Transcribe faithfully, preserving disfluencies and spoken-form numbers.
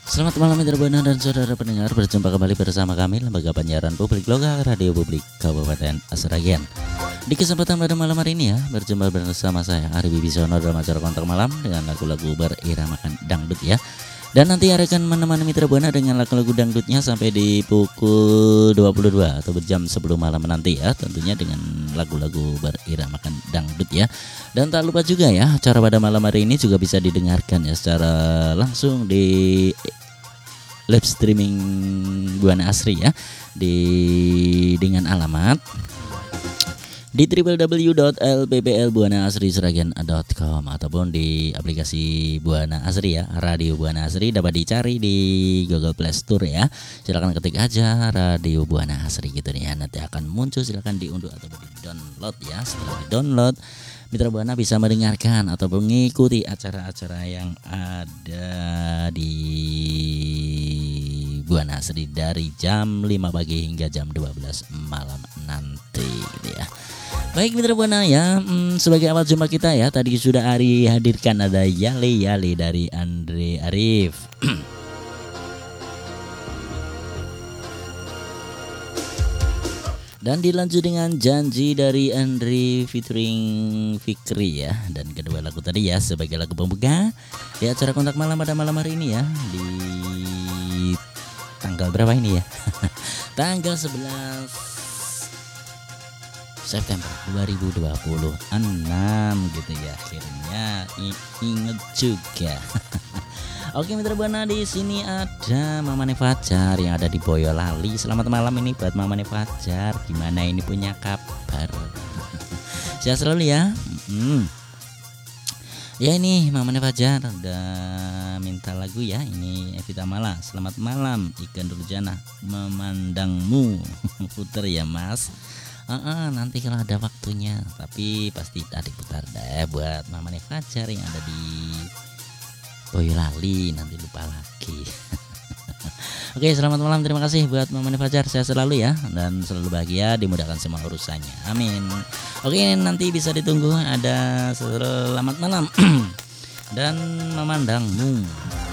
Selamat malam Mitra Buana dan saudara pendengar, berjumpa kembali bersama kami Lembaga Penyiaran Publik Lokal Radio Publik Kabupaten Sragen. Di kesempatan pada malam hari ini ya, berjumpa bersama saya Ari Wibisono dalam acara Kontak Malam dengan lagu-lagu beriramakan dangdut ya. Dan nanti akan menemani Mitra Buana dengan lagu-lagu dangdutnya sampai di pukul dua puluh dua atau jam sepuluh malam nanti ya, tentunya dengan lagu-lagu beriramakan dangdut ya. Dan tak lupa juga ya, acara pada malam hari ini juga bisa didengarkan ya secara langsung di live streaming Buana Asri ya, di dengan alamat di w w w dot l p p l buana asri sragen dot com ataupun di aplikasi Buana Asri ya, Radio Buana Asri dapat dicari di Google Play Store ya. Silakan ketik aja Radio Buana Asri gitu nih ya, nanti akan muncul, silakan diunduh ataupun di-download ya. Setelah di-download, Mitra Buana bisa mendengarkan atau mengikuti acara-acara yang ada di Buana Asri dari jam lima pagi hingga jam dua belas malam nanti gitu ya. Baik Mitra Buana ya, hmm, sebagai awal jumpa kita ya, tadi sudah Ari hadirkan ada Yale Yale dari Andre Arif. Dan dilanjut dengan Janji dari Andre featuring Fikri ya. Dan kedua lagu tadi ya sebagai lagu pembuka di acara Kontak Malam pada malam hari ini ya, di tanggal berapa ini ya? Tanggal sebelas September dua ribu dua puluh enam gitu ya, akhirnya inget juga. Oke Mitra Buana, di sini ada Mamane Fajar yang ada di Boyolali. Selamat malam ini buat Mamane Fajar. Gimana ini punya kabar? Sehat selalu ya. Hmm. Ya ini Mamane Fajar udah minta lagu ya. Ini Evita Mala. Selamat malam Ikan Durjana memandangmu. Puter ya Mas. Uh, uh, nanti kalau ada waktunya, tapi pasti tadi putar deh buat Mamane Fajar yang ada di Boyolali, nanti lupa lagi. Oke, selamat malam, terima kasih buat Mamane Fajar, sehat selalu ya, dan selalu bahagia, dimudahkan semua urusannya, amin. Oke, nanti bisa ditunggu ada selamat malam dan memandangmu.